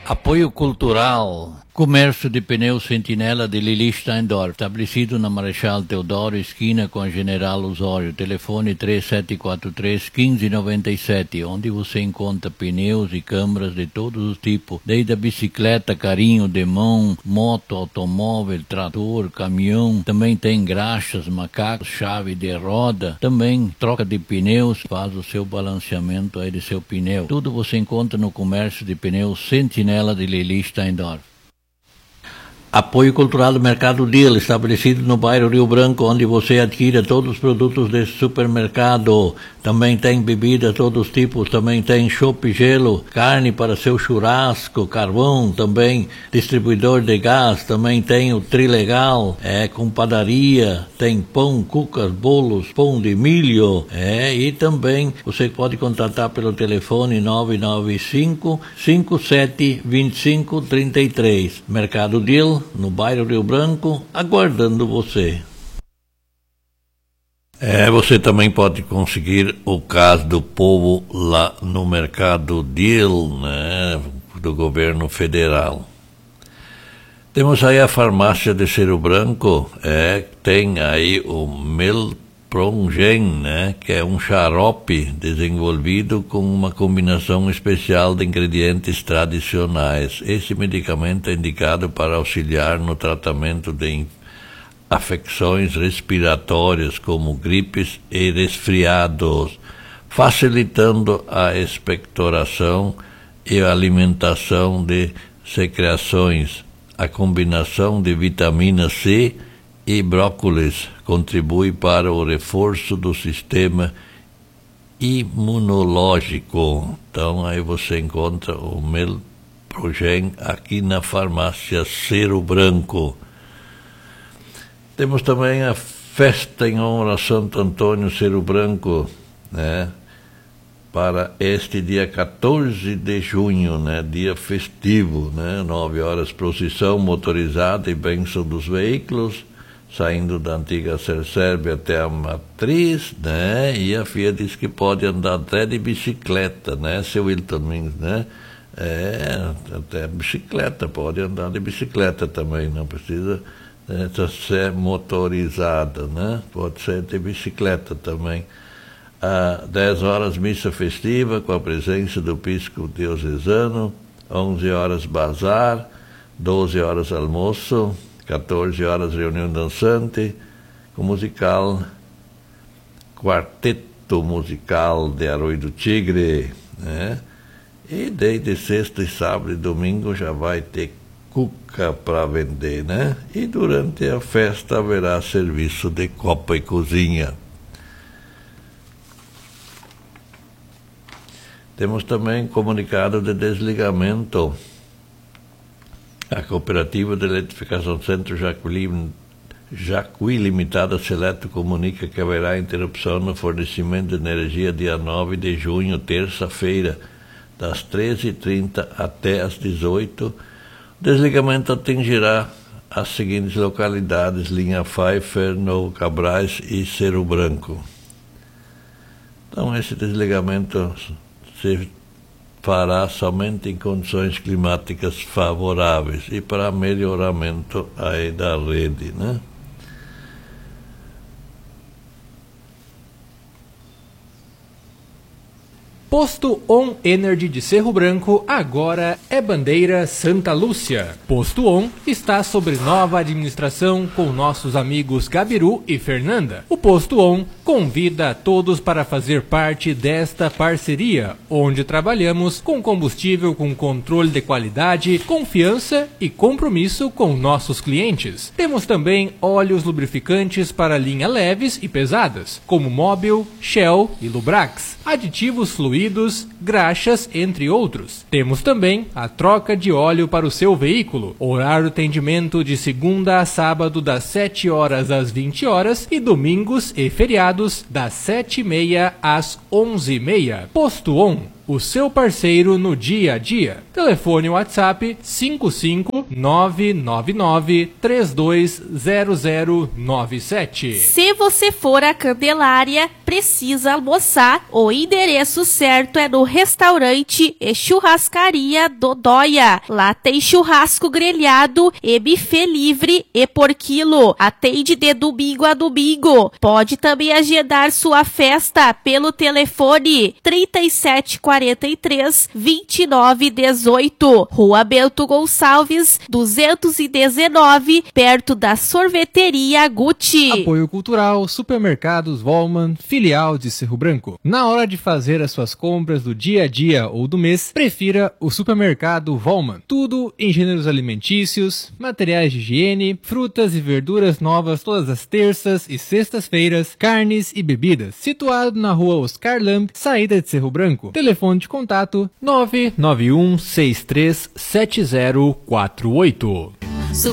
Apoio cultural. Comércio de pneus Sentinela de Lili Steindorf, estabelecido na Marechal Deodoro, esquina com a General Osório, telefone 3743-1597, onde você encontra pneus e câmaras de todos os tipos, desde a bicicleta, carrinho de mão, moto, automóvel, trator, caminhão, também tem graxas, macacos, chave de roda, também troca de pneus, faz o seu balanceamento aí de seu pneu. Tudo você encontra no comércio de pneus Sentinela de Lili Steindorf. Apoio cultural do Mercado Deal, estabelecido no bairro Rio Branco, onde você adquire todos os produtos desse supermercado. Também tem bebidas, todos os tipos, também tem chopp e gelo, carne para seu churrasco, carvão, também distribuidor de gás, também tem o Trilegal, com padaria, tem pão, cucas, bolos, pão de milho, e também você pode contatar pelo telefone 995-572533. Mercado Deal, no bairro Rio Branco, aguardando você. Você também pode conseguir o Caso do Povo lá no Mercado Deal, né, do governo federal. Temos aí a farmácia de Cerro Branco, tem aí o Melprongen, né, que é um xarope desenvolvido com uma combinação especial de ingredientes tradicionais. Esse medicamento é indicado para auxiliar no tratamento de afecções respiratórias como gripes e resfriados, facilitando a expectoração e a alimentação de secreções. A combinação de vitamina C e brócolis contribui para o reforço do sistema imunológico. Então aí você encontra o Melprongen aqui na farmácia Cerro Branco. Temos também a festa em honra a Santo Antônio Cerro Branco, né, para este dia 14 de junho, né, dia festivo, né, 9 horas, procissão motorizada e bênção dos veículos, saindo da antiga Serserbe até a Matriz, né, e a FIA diz que pode andar até de bicicleta, né, seu Wilton Mins, né, até bicicleta, pode andar de bicicleta também, não precisa ser motorizada, né? Pode ser de bicicleta também. 10 horas missa festiva com a presença do bispo diocesano, 11 horas bazar, 12 horas almoço, 14 horas reunião dançante, com musical, quarteto musical de Arroio do Tigre, né? E desde sexta e sábado e domingo já vai ter cuca para vender, né? E durante a festa haverá serviço de copa e cozinha. Temos também comunicado de desligamento. A Cooperativa de Eletrificação Centro Jacuí Limitada Seleto comunica que haverá interrupção no fornecimento de energia dia 9 de junho, terça-feira, das 13h30 até as 18h. Desligamento atingirá as seguintes localidades: Linha Pfeiffer, Novo Cabrais e Cerro Branco. Então esse desligamento se fará somente em condições climáticas favoráveis e para melhoramento aí da rede, né? Posto On Energy de Cerro Branco agora é bandeira Santa Lúcia. Posto On está sob nova administração com nossos amigos Gabiru e Fernanda. O Posto On convida a todos para fazer parte desta parceria, onde trabalhamos com combustível com controle de qualidade, confiança e compromisso com nossos clientes. Temos também óleos lubrificantes para linha leves e pesadas, como Mobil, Shell e Lubrax, aditivos fluidos, graxas, entre outros. Temos também a troca de óleo para o seu veículo. Horário de atendimento de segunda a sábado das 7 horas às 20 horas e domingos e feriados das 7h30 às 11h30. Posto On, o seu parceiro no dia a dia. Telefone WhatsApp 55 999-320097. Se você for a Candelária, precisa almoçar, o endereço certo é no restaurante e churrascaria Dodóia. Lá tem churrasco grelhado e buffet livre e por quilo. Atende de domingo a domingo. Pode também agendar sua festa pelo telefone 3743-2918. Rua Bento Gonçalves, 219, perto da sorveteria Gucci. Apoio Cultural, Supermercados Volman, filial de Cerro Branco. Na hora de fazer as suas compras do dia a dia ou do mês, prefira o Supermercado Volman. Tudo em gêneros alimentícios, materiais de higiene, frutas e verduras novas todas as terças e sextas-feiras, carnes e bebidas. Situado na Rua Oscar Lamp, saída de Cerro Branco. Telefone de contato 991637048.